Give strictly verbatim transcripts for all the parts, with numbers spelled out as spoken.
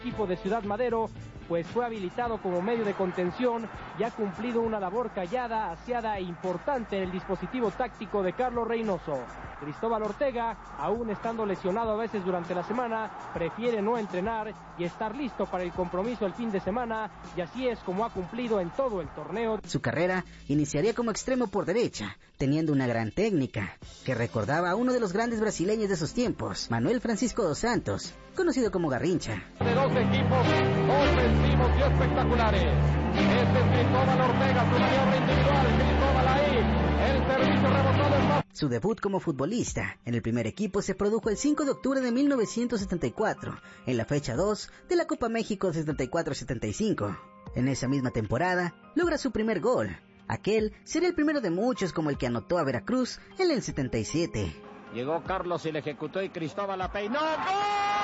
equipo de Ciudad Madero, pues fue habilitado como medio de contención y ha cumplido una labor callada, aseada e importante en el dispositivo táctico de Carlos Reynoso. Cristóbal Ortega, aún estando lesionado a veces durante la semana, prefiere no entrenar y estar listo para el compromiso el fin de semana, y así es como ha cumplido en todo el torneo. Su carrera iniciaría como extremo por derecha, teniendo una gran técnica, que recordaba a uno de los grandes brasileños de esos tiempos, Manuel Francisco dos Santos, conocido como Garrincha. De dos equipos ofensivos y espectaculares. Este es Cristóbal Ortega, su maniobra individual, Cristóbal ahí, el servicio rebotado en más. Su debut como futbolista en el primer equipo se produjo el cinco de octubre de mil novecientos setenta y cuatro, en la fecha dos de la Copa México setenta y cuatro setenta y cinco. En esa misma temporada, logra su primer gol. Aquel sería el primero de muchos como el que anotó a Veracruz en el setenta y siete. Llegó Carlos y le ejecutó y Cristóbal la peinó. ¡Gol!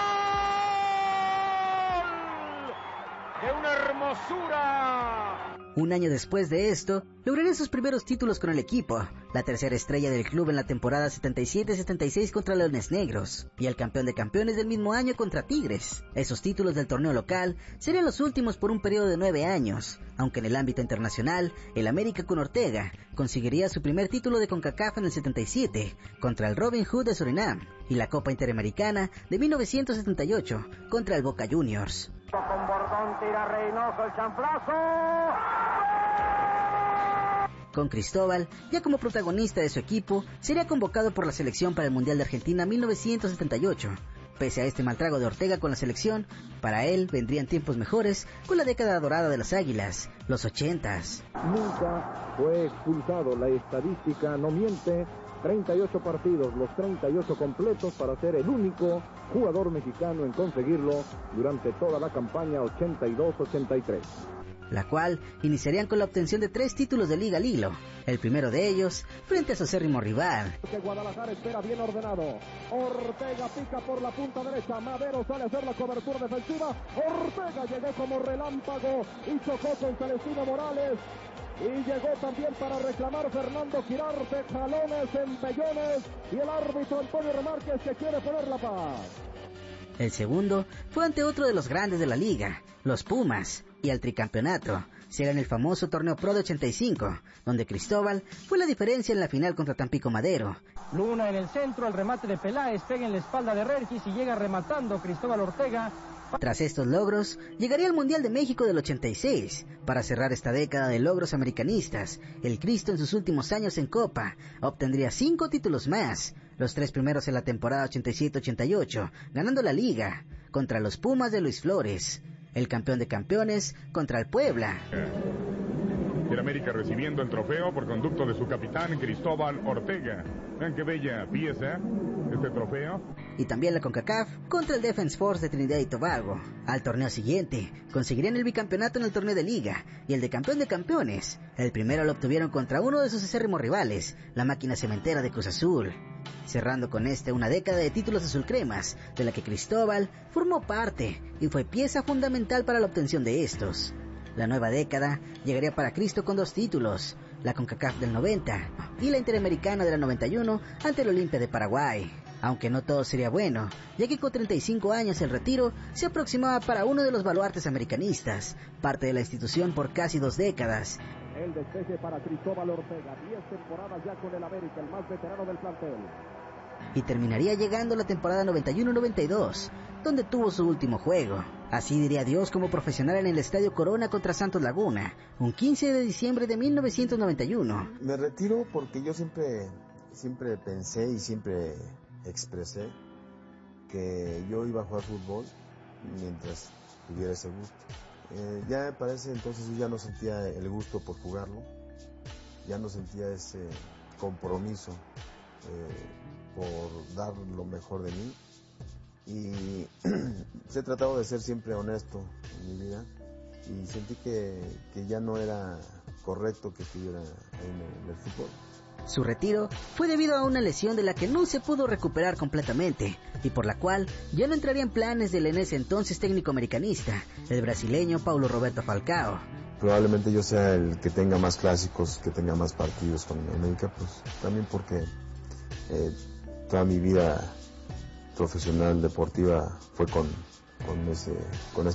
¡De una hermosura! Un año después de esto, lograría sus primeros títulos con el equipo, la tercera estrella del club en la temporada setenta y siete setenta y seis contra Leones Negros, y el campeón de campeones del mismo año contra Tigres. Esos títulos del torneo local serían los últimos por un periodo de nueve años, aunque en el ámbito internacional, el América con Ortega conseguiría su primer título de CONCACAF en el setenta y siete, contra el Robin Hood de Surinam, y la Copa Interamericana de mil novecientos setenta y ocho, contra el Boca Juniors. Con Bordón tira Reynoso el chanflazo. Con Cristóbal, ya como protagonista de su equipo, sería convocado por la selección para el Mundial de Argentina mil novecientos setenta y ocho. Pese a este mal trago de Ortega con la selección, para él vendrían tiempos mejores con la década dorada de las Águilas, los ochentas. Nunca fue expulsado, la estadística no miente. treinta y ocho partidos, los treinta y ocho completos para ser el único jugador mexicano en conseguirlo durante toda la campaña ochenta y dos ochenta y tres. La cual iniciarían con la obtención de tres títulos de Liga al hilo, el primero de ellos frente a su acérrimo rival. Guadalajara espera bien ordenado, Ortega pica por la punta derecha, Madero sale a hacer la cobertura defensiva, Ortega llegó como relámpago y chocó con Celestino Morales. Y llegó también para reclamar Fernando Quirarte, jalones, empellones, y el árbitro Antonio Remárquez que quiere poner la paz. El segundo fue ante otro de los grandes de la liga, los Pumas, y al tricampeonato. Será en el famoso Torneo Pro de ochenta y cinco, donde Cristóbal fue la diferencia en la final contra Tampico Madero. Luna en el centro, el remate de Peláez pega en la espalda de Regis y llega rematando Cristóbal Ortega. Tras estos logros, llegaría el Mundial de México del ochenta y seis, para cerrar esta década de logros americanistas. El Cristo en sus últimos años en Copa obtendría cinco títulos más, los tres primeros en la temporada ochenta y siete ochenta y ocho, ganando la Liga, contra los Pumas de Luis Flores, el campeón de campeones contra el Puebla. El América recibiendo el trofeo por conducto de su capitán Cristóbal Ortega. Vean qué bella pieza este trofeo. Y también la CONCACAF contra el Defense Force de Trinidad y Tobago. Al torneo siguiente, conseguirían el bicampeonato en el torneo de Liga y el de campeón de campeones. El primero lo obtuvieron contra uno de sus acérrimos rivales, la máquina cementera de Cruz Azul. Cerrando con este una década de títulos azulcremas, de la que Cristóbal formó parte y fue pieza fundamental para la obtención de estos. La nueva década llegaría para Cristo con dos títulos, la CONCACAF del noventa y la Interamericana de la noventa y uno ante el Olimpia de Paraguay. Aunque no todo sería bueno, ya que con treinta y cinco años el retiro se aproximaba para uno de los baluartes americanistas, parte de la institución por casi dos décadas. El despeje para Cristóbal Ortega, diez temporadas ya con el América, el más veterano del plantel. Y terminaría llegando la temporada noventa y uno noventa y dos, donde tuvo su último juego. Así diría adiós como profesional en el Estadio Corona contra Santos Laguna, un quince de diciembre de mil novecientos noventa y uno. Me retiro porque yo siempre, siempre pensé y siempre expresé que yo iba a jugar fútbol mientras tuviera ese gusto. Eh, ya para ese entonces yo ya no sentía el gusto por jugarlo, ya no sentía ese compromiso eh, por dar lo mejor de mí, y he tratado de ser siempre honesto en mi vida y sentí que, que ya no era correcto que estuviera en, en el fútbol. Su retiro fue debido a una lesión de la que no se pudo recuperar completamente y por la cual ya no entraría en planes del en ese entonces técnico americanista, el brasileño Paulo Roberto Falcao. Probablemente yo sea el que tenga más clásicos, que tenga más partidos con América, pues también porque eh, toda mi vida profesional deportiva fue con, con ese con ese